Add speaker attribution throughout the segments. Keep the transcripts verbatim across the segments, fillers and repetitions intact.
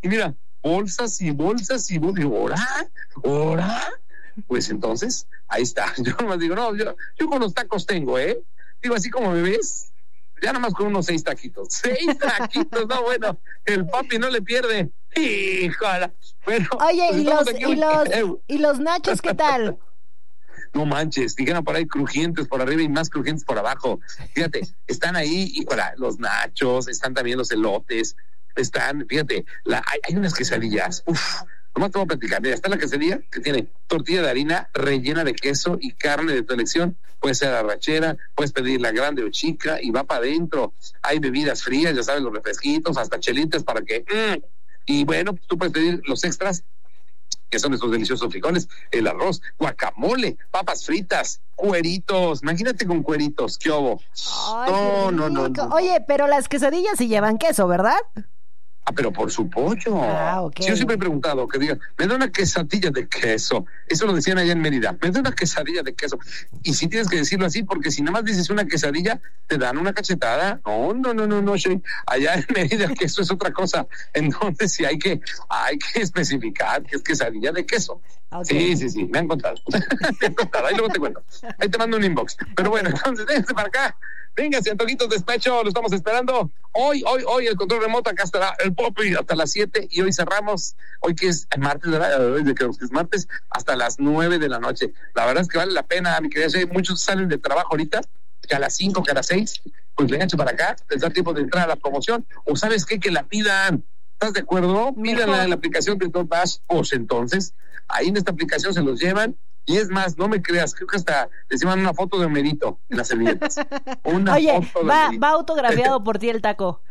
Speaker 1: y mira, bolsas y bolsas y bolsas, digo, ¿ora? ¿ora? Pues entonces, ahí está. Yo nomás digo, no, yo, yo con los tacos tengo, ¿eh? Digo, así como me ves, ya nomás con unos seis taquitos. Seis taquitos, no, bueno, el papi no le pierde. Híjole. Bueno,
Speaker 2: Oye,
Speaker 1: pues
Speaker 2: ¿y los,
Speaker 1: aquí,
Speaker 2: y los, y los nachos qué tal?
Speaker 1: No manches, dijeron por ahí crujientes por arriba y más crujientes por abajo. Fíjate, están ahí, híjole, los nachos, están también los elotes, están, fíjate, la, hay, hay unas quesadillas, uff, nomás te voy a platicar. Mira, está la quesadilla que tiene tortilla de harina rellena de queso y carne de tu elección. Puede ser arrachera, puedes pedir la grande o chica y va para adentro. Hay bebidas frías, ya sabes, los refresquitos, hasta chelitas para que... Mm. Y bueno, tú puedes pedir los extras, que son estos deliciosos frijoles, el arroz, guacamole, papas fritas, cueritos. Imagínate con cueritos, ¿qué hubo?
Speaker 2: Ay,
Speaker 1: no,
Speaker 2: qué
Speaker 1: no, no,
Speaker 2: rico.
Speaker 1: no.
Speaker 2: Oye, pero las quesadillas sí llevan queso, ¿verdad?
Speaker 1: Ah, pero por su pollo.
Speaker 2: Ah, ok.
Speaker 1: Sí, yo siempre he preguntado que digan, me da una quesadilla de queso. Eso lo decían allá en Mérida, me da una quesadilla de queso. Y sí tienes que decirlo así, porque si nada más dices una quesadilla, te dan una cachetada. No, no, no, no, no, sí. Allá en Mérida que eso es otra cosa. Entonces sí hay que, hay que especificar que es quesadilla de queso. Okay. Sí, sí, sí, me han contado. me han contado, ahí luego te cuento. Ahí te mando un inbox. Pero bueno, entonces, déjense para acá. Véngase, Antojitos Despecho, lo estamos esperando. Hoy, hoy, hoy, el control remoto, acá estará el Popi hasta las siete y hoy cerramos, hoy que es martes, ¿verdad? Hoy de que es martes, hasta las nueve de la noche. La verdad es que vale la pena, mi querida Shay. Muchos salen de trabajo ahorita, que a las cinco, que a las seis, pues vénganse para acá, les da tiempo de entrar a la promoción, o ¿sabes qué? Que la pidan. ¿Estás de acuerdo? Pídanla en la aplicación de Top Dash, pues entonces, ahí en esta aplicación se los llevan. Y es más, no me creas, creo que hasta les llevan una foto de Homerito en las servilletas. Una
Speaker 2: Oye,
Speaker 1: foto
Speaker 2: va,
Speaker 1: de
Speaker 2: va autografiado por ti el taco.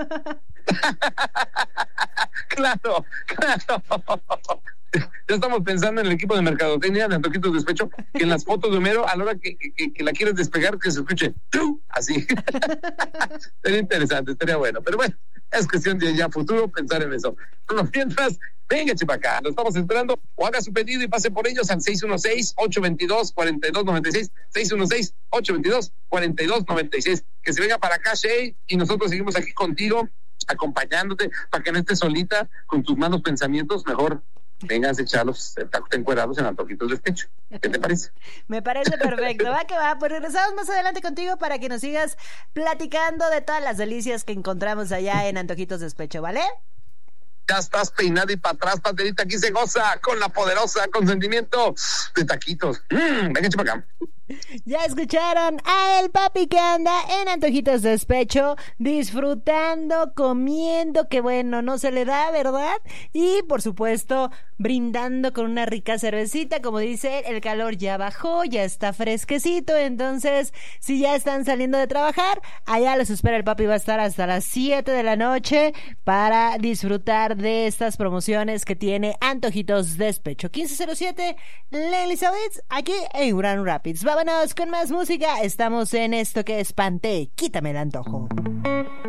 Speaker 1: Claro, claro. Ya estamos pensando en el equipo de mercadotecnia de Antojitos Despecho, que en las fotos de Homero, a la hora que, que, que la quieres despegar, que se escuche así. Sería interesante, estaría bueno. Pero bueno, es cuestión de ya futuro pensar en eso. Pero mientras, véngase para acá, lo estamos esperando, o haga su pedido y pase por ellos al seis uno seis, ocho dos dos, cuatro dos nueve seis, seis uno seis, ocho dos dos, cuatro dos nueve seis. Que se venga para acá, Shay, y nosotros seguimos aquí contigo, acompañándote, para que no estés solita con tus malos pensamientos. Mejor vengas a echarlos tacos encuerados en Antojitos Despecho. ¿Qué te parece?
Speaker 2: Me parece perfecto. Va que va. Pues regresamos más adelante contigo para que nos sigas platicando de todas las delicias que encontramos allá en Antojitos Despecho, ¿vale?
Speaker 1: Ya estás peinada y para atrás, Paterita, aquí se goza con la poderosa consentimiento de taquitos. Mmm, venga, para acá.
Speaker 2: Ya escucharon a el papi que anda en Antojitos Despecho, disfrutando, comiendo, que bueno, no se le da, ¿verdad? Y por supuesto, brindando con una rica cervecita, como dice, el calor ya bajó, ya está fresquecito, entonces, si ya están saliendo de trabajar, allá los espera el papi, va a estar hasta las siete de la noche para disfrutar de estas promociones que tiene Antojitos Despecho. quince cero siete, La Elizabeth, aquí en Grand Rapids. Vámonos con más música. Estamos en esto que es Panté. Quítame el antojo.